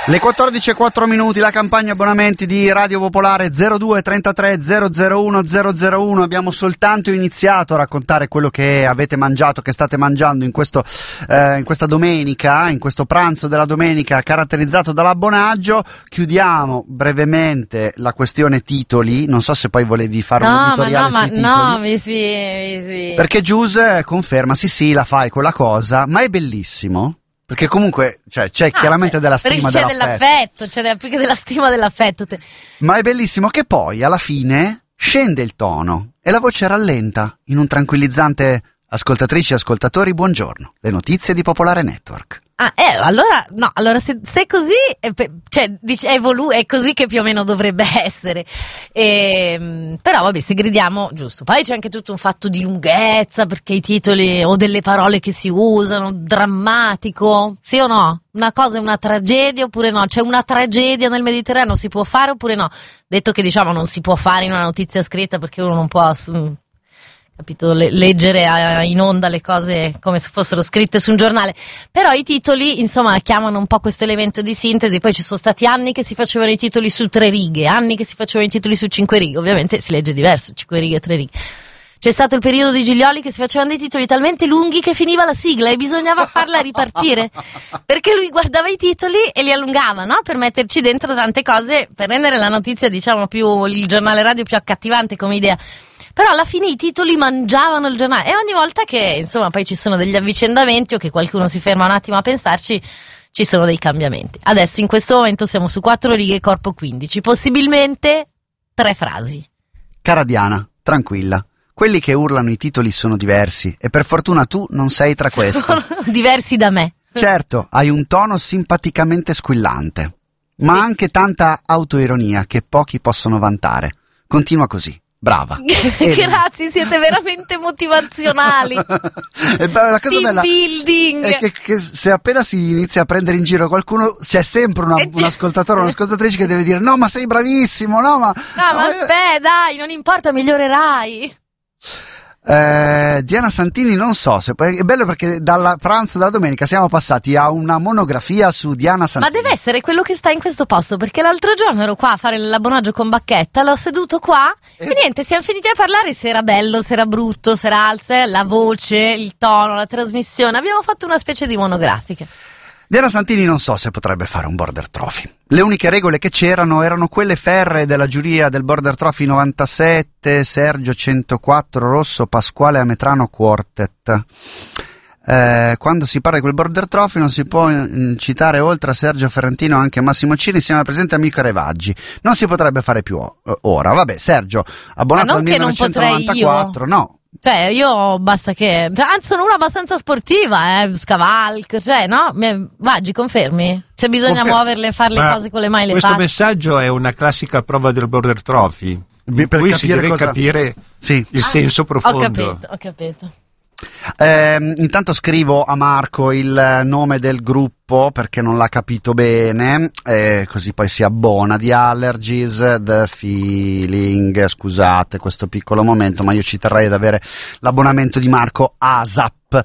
Le 14:04, la campagna abbonamenti di Radio Popolare 02 33 001 001. Abbiamo soltanto iniziato a raccontare quello che avete mangiato, che state mangiando in questa domenica, in questo pranzo della domenica caratterizzato dall'abbonaggio. Chiudiamo brevemente la questione titoli. Non so se poi volevi fare un editoriale sui titoli. No, mi perché Giuse conferma, sì, la fai quella cosa, ma è bellissimo. Perché comunque c'è chiaramente della stima, c'è dell'affetto, c'è più che della stima dell'affetto. Ma è bellissimo che poi alla fine scende il tono e la voce rallenta in un tranquillizzante: ascoltatrici e ascoltatori, buongiorno, le notizie di Popolare Network. Allora se è così, è così che più o meno dovrebbe essere. Però vabbè, se gridiamo, giusto. Poi c'è anche tutto un fatto di lunghezza, perché i titoli o delle parole che si usano, drammatico, sì o no? Una cosa è una tragedia oppure no? C'è una tragedia nel Mediterraneo, si può fare oppure no? Detto che non si può fare in una notizia scritta perché uno non può leggere in onda le cose come se fossero scritte su un giornale, però i titoli chiamano un po' questo elemento di sintesi. Poi ci sono stati anni che si facevano i titoli su 3 righe, anni che si facevano i titoli su 5 righe, ovviamente si legge diverso, 5 righe e 3 righe. C'è stato il periodo di Giglioli che si facevano dei titoli talmente lunghi che finiva la sigla e bisognava farla ripartire, perché lui guardava i titoli e li allungava, no? Per metterci dentro tante cose, per rendere la notizia più, il giornale radio più accattivante come idea. Però alla fine i titoli mangiavano il giornale e ogni volta che poi ci sono degli avvicendamenti o che qualcuno si ferma un attimo a pensarci, ci sono dei cambiamenti. Adesso in questo momento siamo su 4 righe, corpo 15, possibilmente 3 frasi. Cara Diana, tranquilla, quelli che urlano i titoli sono diversi e per fortuna tu non sei tra questi. Diversi da me. Certo, hai un tono simpaticamente squillante, ma anche tanta autoironia che pochi possono vantare. Continua così. Brava. Grazie, siete veramente motivazionali. E la cosa team bella building è che se appena si inizia a prendere in giro qualcuno c'è sempre un ascoltatore o un'ascoltatrice che deve dire no ma sei bravissimo, ma aspetta, dai, non importa, migliorerai. Diana Santini, non so se è bello perché dal pranzo della domenica siamo passati a una monografia su Diana Santini. Ma deve essere quello che sta in questo posto, perché l'altro giorno ero qua a fare l'abbonaggio con Bacchetta, l'ho seduto qua e niente, siamo finiti a parlare se era bello, se era brutto, se era alza, la voce, il tono, la trasmissione. Abbiamo fatto una specie di monografica. Diana Santini non so se potrebbe fare un Border Trophy. Le uniche regole che c'erano erano quelle ferree della giuria del Border Trophy 97, Sergio 104, Rosso, Pasquale Ametrano Quartet. Quando si parla di quel Border Trophy non si può citare oltre a Sergio Ferrentino anche Massimo Cini insieme al presidente Amico Revaggi. Non si potrebbe fare più ora. Vabbè, Sergio, abbonato al 1994, no. Cioè, io basta che... Anzi, sono una abbastanza sportiva, scavalco, no? Vaggi, confermi? Se bisogna muoverle e fare le cose con le mani le questo faccio. Messaggio è una classica prova del Border Trophy, per cui si deve capire il senso profondo. Ho capito. Intanto scrivo a Marco il nome del gruppo perché non l'ha capito bene, così poi si abbona. The Allergies, The Feeling. Scusate questo piccolo momento, ma io ci terrei ad avere l'abbonamento di Marco ASAP.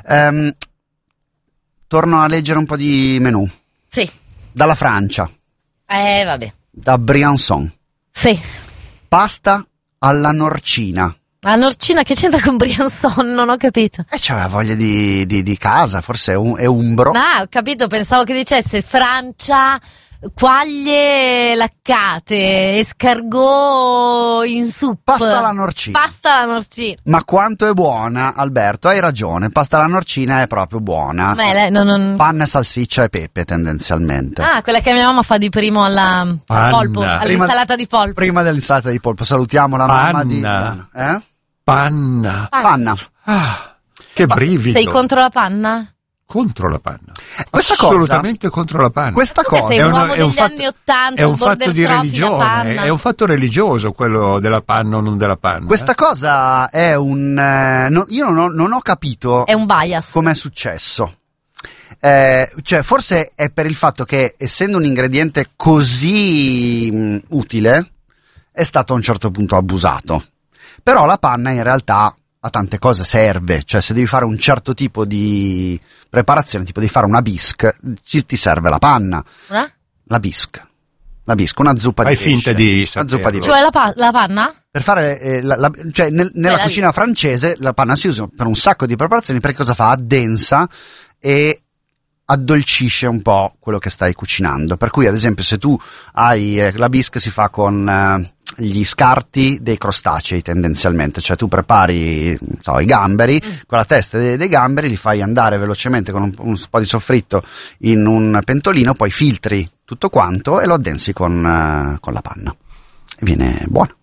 Torno a leggere un po' di menù. Sì. Dalla Francia. Vabbè. Da Briançon. Sì. Pasta alla norcina. La norcina che c'entra con Briançon? Non ho capito. C'aveva voglia di casa, forse è umbro. Ho capito, pensavo che dicesse Francia, quaglie laccate, escargot in soup. Pasta alla norcina. Ma quanto è buona, Alberto, hai ragione, pasta alla norcina è proprio buona. Panna, salsiccia e pepe tendenzialmente. Quella che mia mamma fa di primo alla polpo, all'insalata di polpo. Prima dell'insalata di polpo, salutiamo la mamma di... Panna. Che brivido. Sei contro la panna? Contro la panna. Questa assolutamente contro la panna. Questa cosa sei un uomo degli anni 80, è un fatto di religione, è un fatto religioso quello della panna o non della panna. Questa cosa è io non ho capito. È un bias. Com'è successo. Cioè forse è per il fatto che essendo un ingrediente così utile è stato a un certo punto abusato. Però la panna in realtà a tante cose serve, cioè se devi fare un certo tipo di preparazione, tipo di fare una bisque, ti serve la panna. La bisque, una zuppa Fai di pesce. Finta di una zuppa di pesce. Cioè la panna? Per fare cioè nella cucina francese la panna si usa per un sacco di preparazioni, perché cosa fa? Addensa e addolcisce un po' quello che stai cucinando. Per cui, ad esempio, se tu hai la bisque, si fa con gli scarti dei crostacei tendenzialmente, cioè tu prepari i gamberi, con la testa dei gamberi, li fai andare velocemente con un po' di soffritto in un pentolino, poi filtri tutto quanto e lo addensi con la panna e viene buono.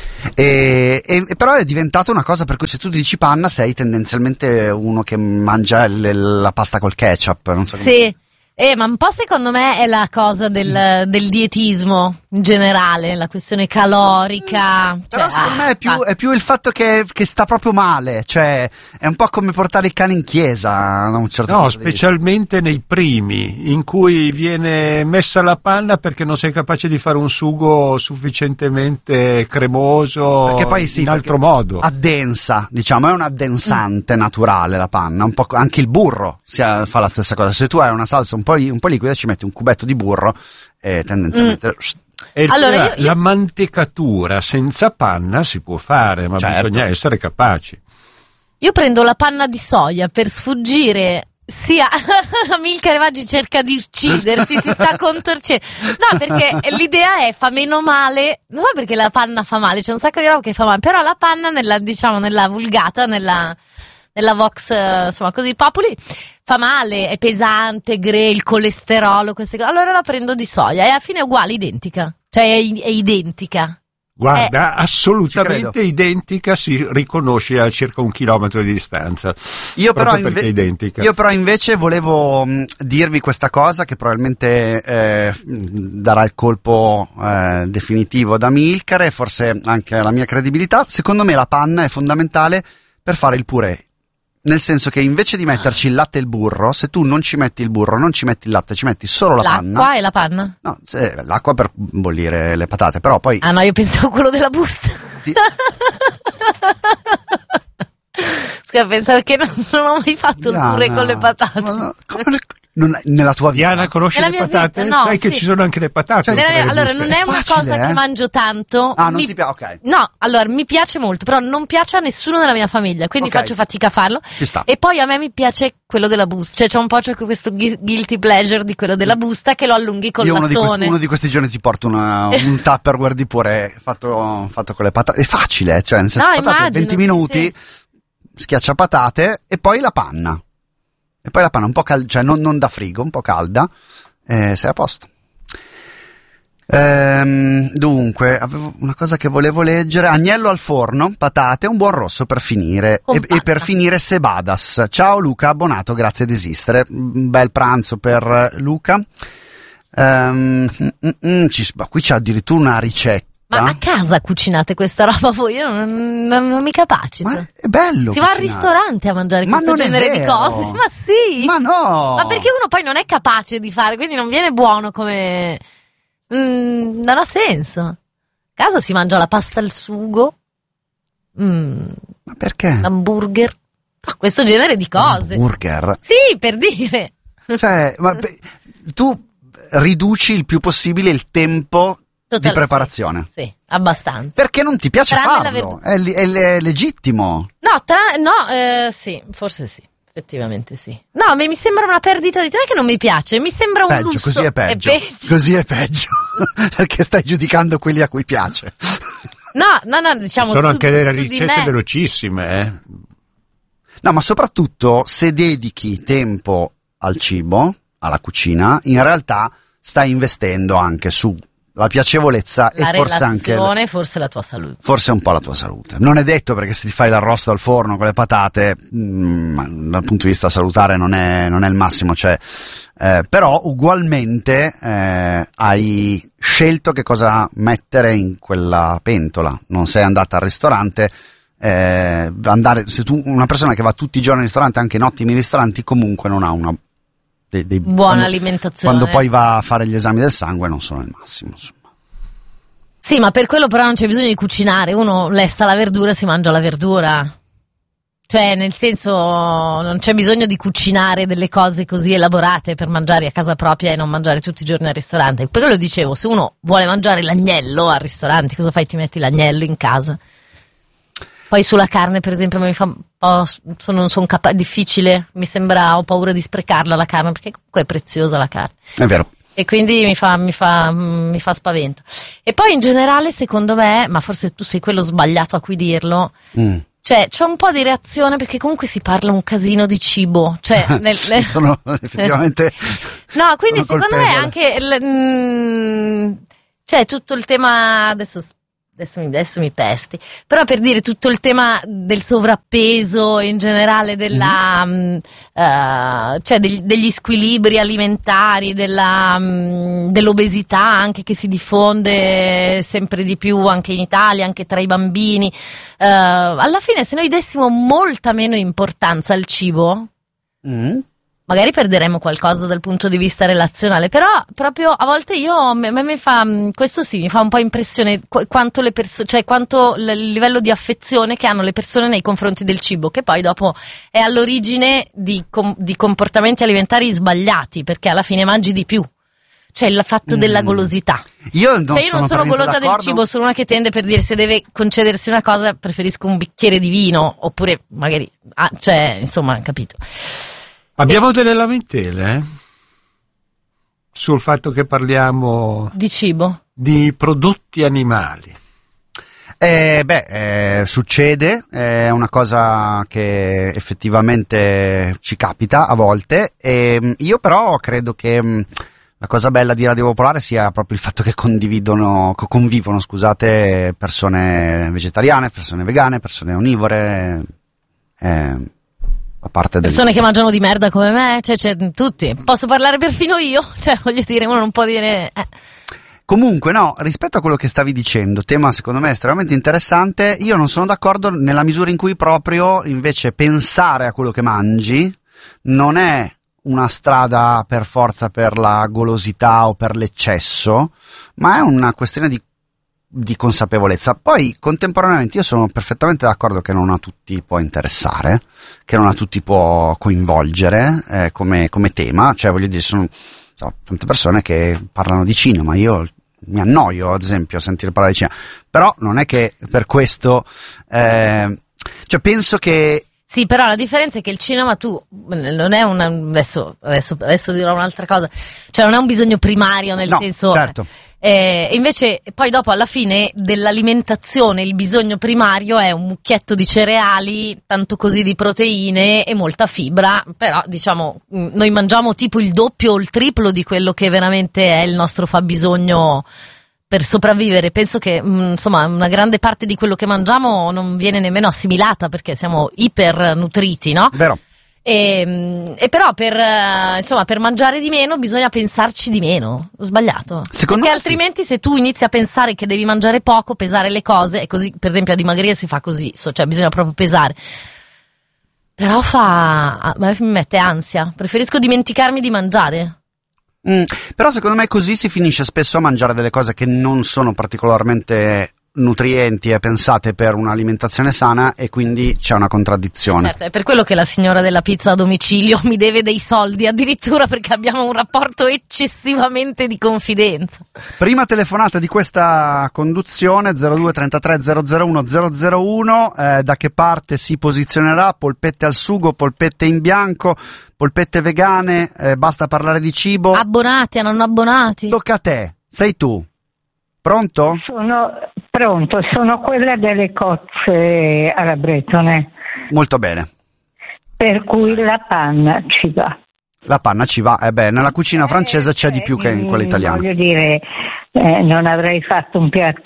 E però è diventata una cosa per cui se tu dici panna sei tendenzialmente uno che mangia la pasta col ketchup, non so. Sì. Ma un po' secondo me è la cosa del dietismo in generale, la questione calorica. Però secondo me è più il fatto che sta proprio male, cioè è un po' come portare il cane in chiesa da un certo punto di vista. Specialmente nei primi, in cui viene messa la panna perché non sei capace di fare un sugo sufficientemente cremoso, perché poi in altro modo. Addensa, diciamo, è un addensante naturale la panna, un po' anche il burro fa la stessa cosa. Se tu hai una salsa un po' liquida, ci metti un cubetto di burro e tendenzialmente allora, la mantecatura senza panna si può fare, ma bisogna essere capaci. Io prendo la panna di soia per sfuggire sia Amilcare Maggi cerca di uccidersi, si sta contorcendo. No, perché l'idea è fa meno male. Non so perché la panna fa male, c'è un sacco di roba che fa male, però la panna nella vulgata, nella Vox, insomma, così popoli, fa male, è pesante, il colesterolo, queste cose. Allora la prendo di soia e alla fine è uguale, identica. Cioè è identica. Guarda, assolutamente identica, si riconosce a circa 1 chilometro di distanza. Io però invece volevo dirvi questa cosa che probabilmente darà il colpo definitivo ad Amilcare e forse anche alla mia credibilità. Secondo me la panna è fondamentale per fare il purè. Nel senso che invece di metterci il latte e il burro, se tu non ci metti il burro, non ci metti il latte, ci metti solo panna. L'acqua e la panna? No, l'acqua per bollire le patate, però poi... Ah no, io pensavo quello della busta. Scusa, pensavo che non ho mai fatto il purè con le patate. Nella tua vita? Diana, conosci le patate? Vita, no, sai che ci sono anche le patate. Allora, non è una cosa che mangio tanto. Ah, non ti piace? Ok. No, allora, mi piace molto, però non piace a nessuno nella mia famiglia, quindi faccio fatica a farlo. Ci sta. E poi a me mi piace quello della busta, cioè c'è un po' questo guilty pleasure di quello della busta che lo allunghi col lattone. Uno di questi giorni ti porto un Tupperware di purè fatto con le patate. È facile, cioè nel senso, patate, 20 minuti, schiaccia patate e poi la panna. E poi la panna un po' calda, cioè non da frigo, un po' calda, sei a posto. Dunque, avevo una cosa che volevo leggere. Agnello al forno, patate, un buon rosso per finire. E per finire Sebadas. Ciao Luca, abbonato, grazie di esistere. Un bel pranzo per Luca. Qui c'è addirittura una ricetta. Ma a casa cucinate questa roba voi? Io non mi capacito. Ma è bello. Si va al ristorante a mangiare questo genere di cose. Ma sì. Ma no. Ma perché uno poi non è capace di fare, quindi non viene buono come... non ha senso. A casa si mangia la pasta al sugo. Ma perché? L'hamburger. Questo genere di cose. Hamburger? Sì, per dire. Cioè, tu riduci il più possibile il tempo di preparazione. Sì, abbastanza. Perché non ti piace farlo? È legittimo. No, sì, forse sì. Effettivamente sì. No, mi sembra una perdita di tempo. Non è che non mi piace, mi sembra un lusso. Così è peggio. Così è peggio. Perché stai giudicando quelli a cui piace. No, diciamo sono anche delle ricette velocissime, No, ma soprattutto se dedichi tempo al cibo, alla cucina, in realtà stai investendo anche su la piacevolezza la e forse anche forse la tua salute. Forse un po' la tua salute. Non è detto, perché se ti fai l'arrosto al forno con le patate, dal punto di vista salutare non è il massimo, cioè, però ugualmente hai scelto che cosa mettere in quella pentola. Non sei andata al ristorante, se tu una persona che va tutti i giorni al ristorante, anche in ottimi ristoranti, comunque non ha una buona alimentazione. Quando poi va a fare gli esami del sangue non sono il massimo, insomma. Sì, ma per quello però non c'è bisogno di cucinare. Uno lessa la verdura, si mangia la verdura. Cioè, nel senso, non c'è bisogno di cucinare delle cose così elaborate per mangiare a casa propria e non mangiare tutti i giorni al ristorante. Per quello dicevo, se uno vuole mangiare l'agnello al ristorante, cosa fai? Ti metti l'agnello in casa. Poi sulla carne, per esempio, mi fa un po', non sono difficile, mi sembra, ho paura di sprecarla la carne, perché comunque è preziosa la carne. È vero. E quindi mi fa spavento. E poi in generale, secondo me, ma forse tu sei quello sbagliato a cui dirlo, cioè c'è un po' di reazione perché comunque si parla un casino di cibo. Cioè, sono effettivamente. No, quindi sono secondo me colpevole. anche cioè tutto il tema adesso mi pesti, però per dire tutto il tema del sovrappeso in generale, cioè degli squilibri alimentari, dell'obesità anche che si diffonde sempre di più anche in Italia, anche tra i bambini, alla fine se noi dessimo molta meno importanza al cibo, magari perderemo qualcosa dal punto di vista relazionale, però proprio a volte mi fa, questo sì, mi fa un po' impressione quanto le persone, cioè quanto il livello di affezione che hanno le persone nei confronti del cibo, che poi dopo è all'origine di comportamenti alimentari sbagliati, perché alla fine mangi di più. Cioè il fatto della golosità. Io non sono golosa del cibo, sono una che tende, per dire, se deve concedersi una cosa preferisco un bicchiere di vino, oppure magari, cioè insomma, capito. Abbiamo delle lamentele sul fatto che parliamo di cibo, di prodotti animali. Succede, è una cosa che effettivamente ci capita a volte, e io però credo che la cosa bella di Radio Popolare sia proprio il fatto che convivono, persone vegetariane, persone vegane, persone onnivore, a parte persone che mangiano di merda come me, cioè tutti. Posso parlare perfino io, cioè voglio dire, uno non può dire. Comunque no, rispetto a quello che stavi dicendo, tema secondo me estremamente interessante, io non sono d'accordo nella misura in cui proprio invece pensare a quello che mangi non è una strada per forza per la golosità o per l'eccesso, ma è una questione di consapevolezza. Poi contemporaneamente io sono perfettamente d'accordo che non a tutti può interessare, che non a tutti può coinvolgere come tema, cioè voglio dire, sono tante persone che parlano di cinema, io mi annoio ad esempio a sentire parlare di cinema, però non è che per questo cioè penso che sì, però la differenza è che il cinema non è adesso dirò un'altra cosa, cioè non è un bisogno primario nel senso, certo. Invece poi dopo alla fine dell'alimentazione il bisogno primario è un mucchietto di cereali, tanto così di proteine e molta fibra, però diciamo noi mangiamo tipo il doppio o il triplo di quello che veramente è il nostro fabbisogno per sopravvivere. Penso che insomma una grande parte di quello che mangiamo non viene nemmeno assimilata perché siamo ipernutriti, no? Vero. E però per mangiare di meno bisogna pensarci di meno. Ho sbagliato? Secondo perché me altrimenti se tu inizi a pensare che devi mangiare poco, pesare le cose, e così per esempio a dimagrire si fa così, cioè bisogna proprio pesare. Però a me mi mette ansia, preferisco dimenticarmi di mangiare. Però secondo me così si finisce spesso a mangiare delle cose che non sono particolarmente nutrienti e pensate per un'alimentazione sana, e quindi c'è una contraddizione. Certo, è per quello che la signora della pizza a domicilio mi deve dei soldi, addirittura perché abbiamo un rapporto eccessivamente di confidenza. Prima telefonata di questa conduzione, 02 33 001 001, da che parte si posizionerà? Polpette al sugo, polpette in bianco, polpette vegane, basta parlare di cibo? Abbonati, non abbonati? Tocca a te, sei tu. Pronto? Sono pronto, sono quella delle cozze alla bretone. Molto bene. Per cui la panna ci va. La panna ci va, nella cucina francese c'è di più che in quella italiana. Voglio dire, non avrei fatto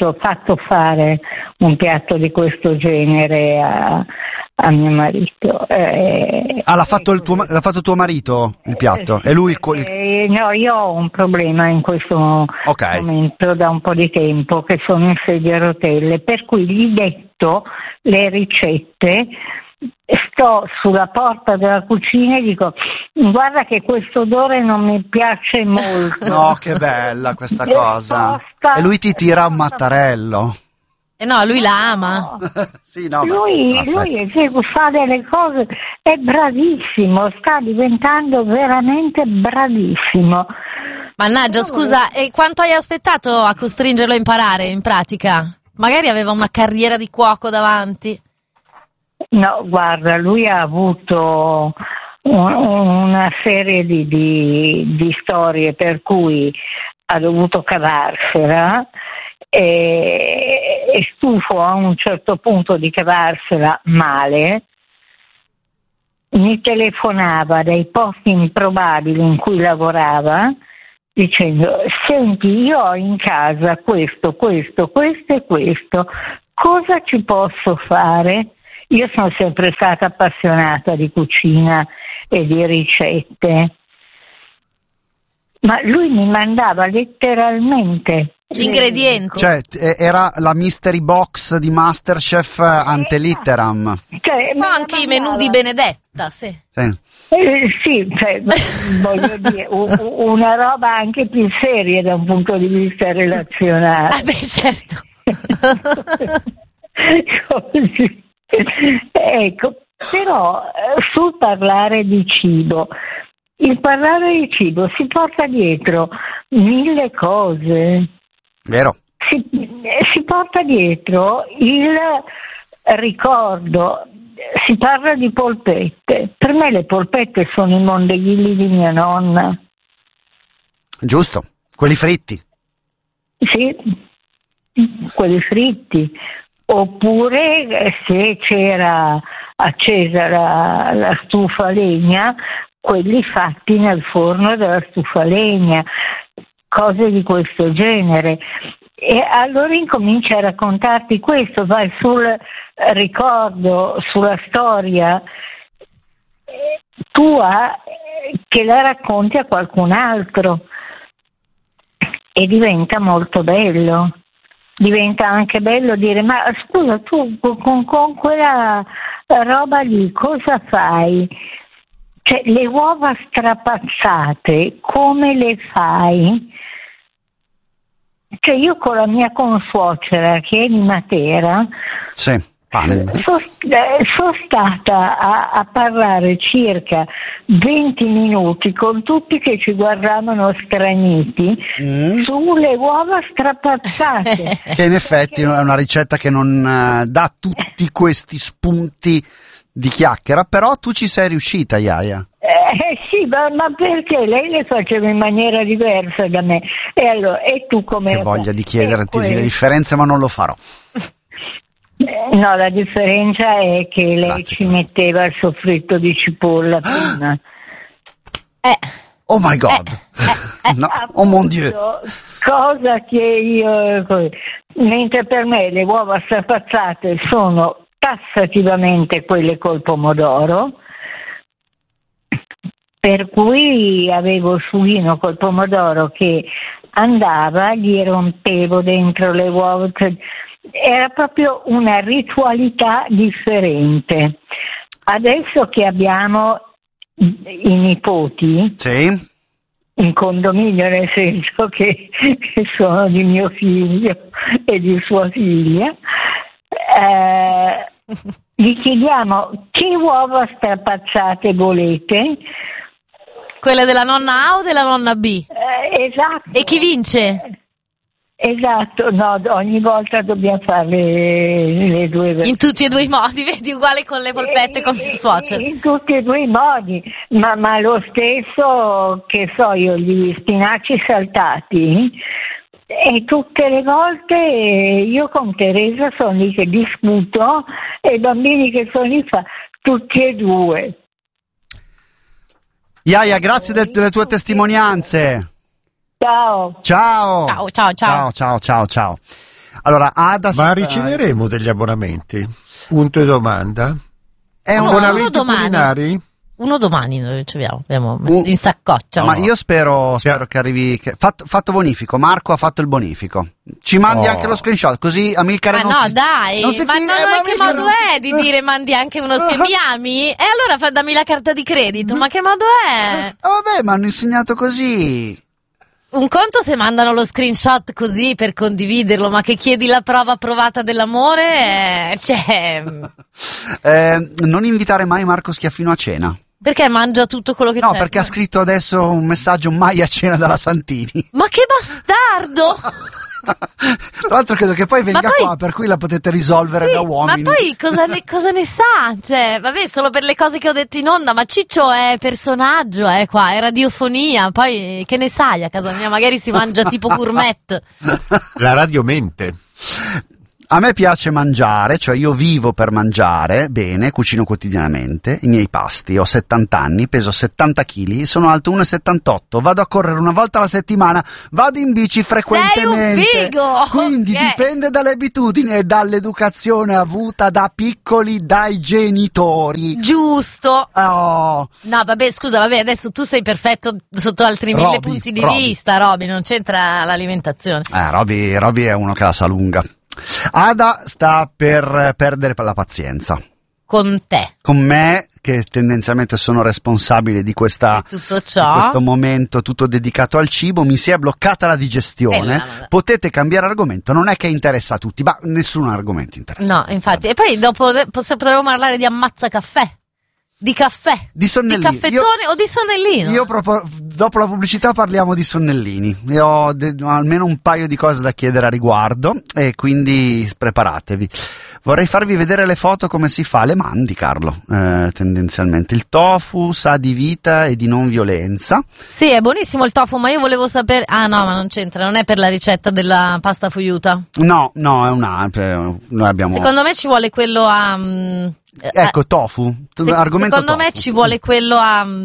fare un piatto di questo genere a mio marito. L'ha fatto tuo marito il piatto? È lui No, io ho un problema in questo momento da un po' di tempo, che sono in sedia a rotelle, per cui gli detto le ricette, sto sulla porta della cucina e dico: guarda che questo odore non mi piace molto. No, che bella questa cosa. E lui ti tira un mattarello. no, lui la ama. Sì, no, lui fa delle cose, è bravissimo, sta diventando veramente bravissimo. Mannaggia, scusa, e quanto hai aspettato a costringerlo a imparare in pratica? Magari aveva una carriera di cuoco davanti. No, guarda, lui ha avuto una serie di storie per cui ha dovuto cavarsela e stufo a un certo punto di cavarsela male, mi telefonava dai posti improbabili in cui lavorava dicendo: senti, io ho in casa questo e questo, cosa ci posso fare? Io sono sempre stata appassionata di cucina e di ricette, ma lui mi mandava letteralmente gli ingredienti. Cioè, era la mystery box di Masterchef ante litteram. Cioè, Ma anche i menù di Benedetta, sì. Sì, cioè, voglio dire, una roba anche più seria da un punto di vista relazionale. Ah, beh, certo. Così. Ecco, però sul parlare di cibo, il parlare di cibo si porta dietro 1000 cose. Vero? Si porta dietro il ricordo. Si parla di polpette. Per me le polpette sono i mondeghilli di mia nonna. Giusto, quelli fritti. Sì, quelli fritti. Oppure se c'era accesa la stufa a legna, quelli fatti nel forno della stufa a legna, cose di questo genere. E allora incomincia a raccontarti questo, vai sul ricordo, sulla storia tua che la racconti a qualcun altro e diventa molto bello. Diventa anche bello dire: ma scusa, tu con quella roba lì cosa fai? Cioè, le uova strapazzate come le fai? Cioè, io con la mia consuocera che è di Matera, sì, sono stata a parlare circa 20 minuti con tutti che ci guardavano straniti sulle uova strapazzate. Che in effetti è una ricetta che non dà tutti questi spunti di chiacchiera, però tu ci sei riuscita, Iaia. Sì, ma perché lei le faceva in maniera diversa da me, e allora, e tu come? Che voglia di chiederti le differenze, ma non lo farò. No, la differenza è che lei Grazie. ci metteva il soffritto di cipolla prima. Oh my God! No. Oh mon Dieu! Cosa che io... Mentre per me le uova strapazzate sono tassativamente quelle col pomodoro, per cui avevo il sughino col pomodoro che andava, gli rompevo dentro le uova, era proprio una ritualità differente. Adesso che abbiamo i nipoti, sì, in condominio, nel senso che sono di mio figlio e di sua figlia, gli chiediamo: che uova strapazzate volete? Quelle della nonna A o della nonna B? Esatto. E chi vince? Esatto, no, ogni volta dobbiamo fare le due versioni. In tutti e due i modi, vedi, uguale con le polpette con mia suocera. In tutti e due i modi, ma lo stesso, che so io, gli spinaci saltati, e tutte le volte io con Teresa sono lì che discuto e i bambini che sono lì tutti e due. Iaia, grazie delle tue testimonianze. Ciao. Ciao. Ciao. Allora, ma riceveremo degli abbonamenti? Punto e domanda. Abbonamenti culinari? Uno domani lo riceviamo, abbiamo in saccoccia. Ma io spero che arrivi. Fatto bonifico, Marco ha fatto il bonifico. Ci mandi anche lo screenshot, così Amilcare non si... dai, non si ma che modo è di dire mandi anche uno mi ami? E allora dammi la carta di credito, ma che modo è? Vabbè, mi hanno insegnato così. Un conto se mandano lo screenshot così per condividerlo, ma che chiedi la prova provata dell'amore, non invitare mai Marco Schiaffino a cena. Perché mangia tutto quello che c'è? No, perché ha scritto adesso un messaggio mai a cena dalla Santini. Ma che bastardo! Tra l'altro credo che poi venga qua, per cui la potete risolvere da uomini. Ma poi cosa ne sa? Cioè, vabbè, solo per le cose che ho detto in onda, ma Ciccio è personaggio, qua, è radiofonia, poi che ne sai a casa mia? Magari si mangia tipo gourmet. La radio mente. A me piace mangiare, cioè io vivo per mangiare, bene, cucino quotidianamente i miei pasti, ho 70 anni, peso 70 kg, sono alto 1,78, vado a correre una volta alla settimana, vado in bici frequentemente. Sei un figo! Quindi dipende dalle abitudini e dall'educazione avuta da piccoli dai genitori. Giusto. Oh. No, vabbè, scusa, adesso tu sei perfetto sotto altri 1000 punti di vista, Roby, non c'entra l'alimentazione. Roby è uno che la sa lunga. Ada sta per perdere la pazienza. Con te. Con me, che tendenzialmente sono responsabile di questa, tutto ciò. Di questo momento tutto dedicato al cibo, mi si è bloccata la digestione. Potete cambiare argomento, non è che interessa a tutti, ma nessun argomento interessa. No, infatti. E poi dopo potremmo parlare di ammazza caffè. Di caffè, di caffettone o di sonnellino? Io dopo la pubblicità parliamo di sonnellini. Io ho almeno un paio di cose da chiedere a riguardo e quindi preparatevi. Vorrei farvi vedere le foto come si fa. Le mandi, Carlo, tendenzialmente. Il tofu sa di vita e di non violenza. Sì, è buonissimo il tofu, ma io volevo sapere... Ah no, ma non c'entra, non è per la ricetta della pasta fogliuta? No, è noi abbiamo... Secondo me ci vuole quello a... Ecco, tofu. Secondo tofu. Me ci vuole quello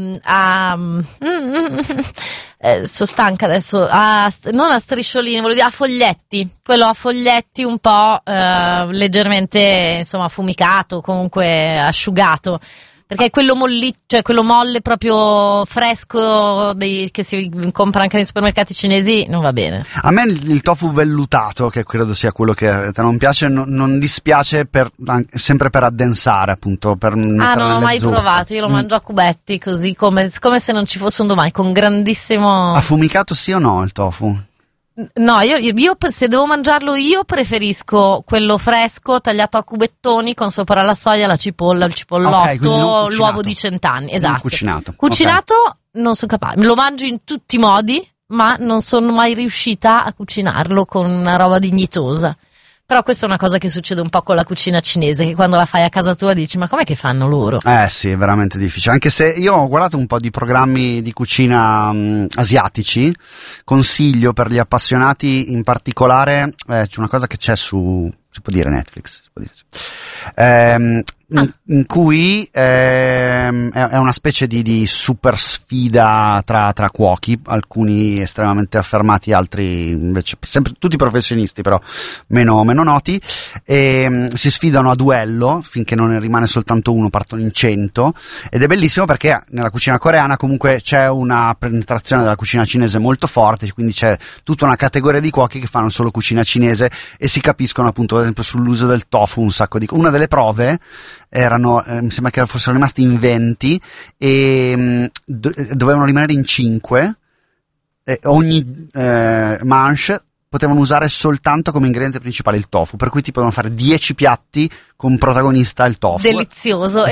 sono stanca adesso. Non a strisciolini, volevo dire a foglietti. Quello a foglietti un po' leggermente, insomma, affumicato, comunque asciugato. Perché quello cioè quello molle proprio fresco che si compra anche nei supermercati cinesi non va bene. A me il tofu vellutato, che credo sia quello che a te non piace, non dispiace sempre per addensare, appunto, per non ho mai provato, io lo mangio a cubetti così come se non ci fosse un domani, con grandissimo... Affumicato sì o no il tofu? No, io se devo mangiarlo io preferisco quello fresco tagliato a cubettoni con sopra la soia, la cipolla, il cipollotto, l'uovo di 100 anni. Esatto. Cucinato non sono capace, lo mangio in tutti i modi, ma non sono mai riuscita a cucinarlo con una roba dignitosa. Però questa è una cosa che succede un po' con la cucina cinese, che quando la fai a casa tua dici ma com'è che fanno loro? Sì, è veramente difficile, anche se io ho guardato un po' di programmi di cucina asiatici, consiglio per gli appassionati in particolare, c'è una cosa che c'è si può dire Netflix, si può dire, in cui è una specie di super sfida tra cuochi, alcuni estremamente affermati, altri invece sempre tutti professionisti, però meno noti, e si sfidano a duello finché non ne rimane soltanto uno, partono in 100, ed è bellissimo perché nella cucina coreana comunque c'è una penetrazione della cucina cinese molto forte, quindi c'è tutta una categoria di cuochi che fanno solo cucina cinese e si capiscono appunto, ad esempio, sull'uso del tofu un sacco di... Una delle prove erano, mi sembra che fossero rimasti in 20 e dovevano rimanere in 5, ogni manche potevano usare soltanto come ingrediente principale il tofu, per cui ti potevano fare 10 piatti con protagonista il tofu. Delizioso.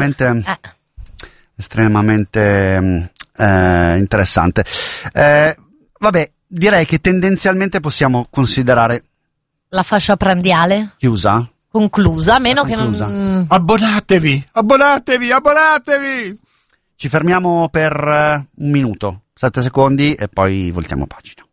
Estremamente interessante. Vabbè, direi che tendenzialmente possiamo considerare la fascia prandiale chiusa? Conclusa, a meno che non... Abbonatevi! Ci fermiamo per 1 minuto, 7 secondi e poi voltiamo pagina.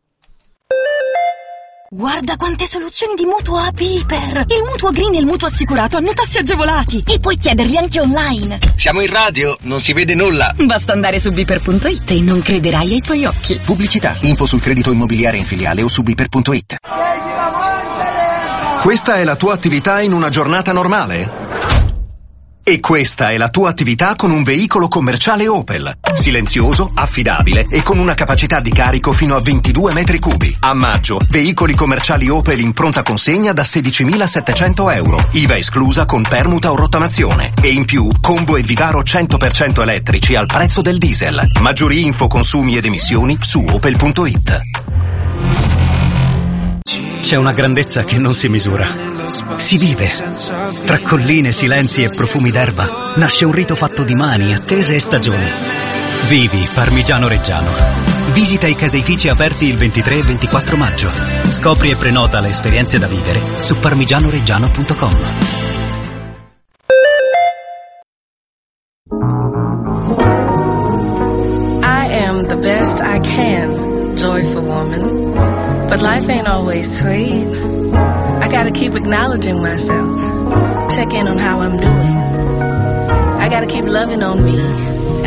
Guarda quante soluzioni di mutuo a Piper! Il mutuo green e il mutuo assicurato hanno tassi agevolati e puoi chiederli anche online. Siamo in radio, non si vede nulla. Basta andare su Biper.it e non crederai ai tuoi occhi. Pubblicità, info sul credito immobiliare in filiale o su Biper.it. Questa è la tua attività in una giornata normale? E questa è la tua attività con un veicolo commerciale Opel. Silenzioso, affidabile e con una capacità di carico fino a 22 metri cubi. A maggio, veicoli commerciali Opel in pronta consegna da 16.700 euro. IVA esclusa con permuta o rottamazione. E in più, combo e Vitaro 100% elettrici al prezzo del diesel. Maggiori info, consumi ed emissioni su opel.it. C'è una grandezza che non si misura. Si vive. Tra colline, silenzi e profumi d'erba nasce un rito fatto di mani, attese e stagioni. Vivi Parmigiano Reggiano. Visita i caseifici aperti il 23 e 24 maggio. Scopri e prenota le esperienze da vivere su parmigianoreggiano.com. I am the best I can, joyful woman. But life ain't always sweet. I gotta keep acknowledging myself. Check in on how I'm doing. I gotta keep loving on me.